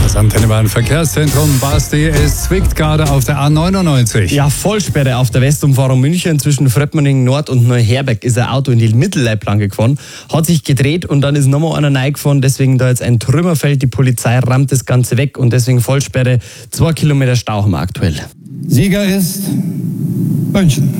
Das Antenne Bayern Verkehrszentrum Basti, es zwickt gerade auf der A99. Ja, Vollsperre auf der Westumfahrung München zwischen Fröttmanning Nord und Neuherberg ist ein Auto in die Mittelleitplanke gefahren, hat sich gedreht und dann ist nochmal einer reingefahren, deswegen da jetzt ein Trümmerfeld, die Polizei rammt das Ganze weg und deswegen Vollsperre, 2 Kilometer Stau haben wir aktuell. Sieger ist München.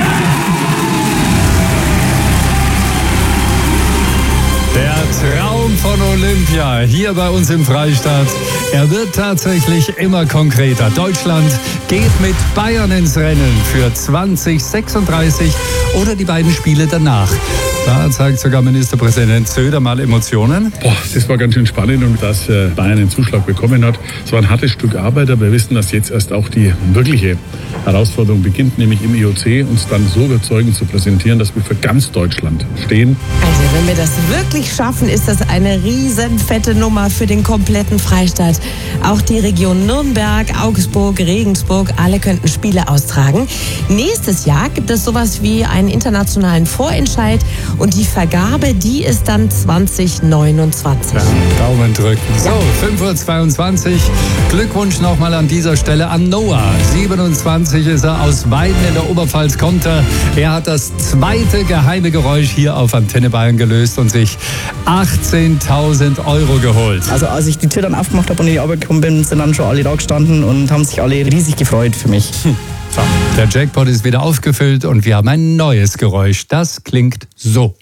Der Traum von Olympia hier bei uns im Freistaat, er wird tatsächlich immer konkreter. Deutschland geht mit Bayern ins Rennen für 2036 oder die beiden Spiele danach. Da zeigt sogar Ministerpräsident Söder mal Emotionen. Das war ganz schön spannend und dass Bayern einen Zuschlag bekommen hat. Es war ein hartes Stück Arbeit, aber wir wissen, dass jetzt erst auch die wirkliche Herausforderung beginnt, nämlich im IOC uns dann so überzeugend zu präsentieren, dass wir für ganz Deutschland stehen. Also wenn wir das wirklich schaffen, ist das eine riesen fette Nummer für den kompletten Freistaat. Auch die Region Nürnberg, Augsburg, Regensburg, alle könnten Spiele austragen. Nächstes Jahr gibt es sowas wie einen internationalen Vorentscheid und die Vergabe, die ist dann 2029. Ja, Daumen drücken. So, 5:22 Uhr. Glückwunsch nochmal an dieser Stelle an Noah. 27 ist er, aus Weiden in der Oberpfalz kommt er. Er hat das zweite geheime Geräusch hier auf Antenne Bayern gelöst und sich 18.000 € geholt. Also als ich die Tür dann aufgemacht habe und in die Arbeit gekommen bin, sind dann schon alle da gestanden und haben sich alle riesig gefreut für mich. So, der Jackpot ist wieder aufgefüllt und wir haben ein neues Geräusch. Das klingt so.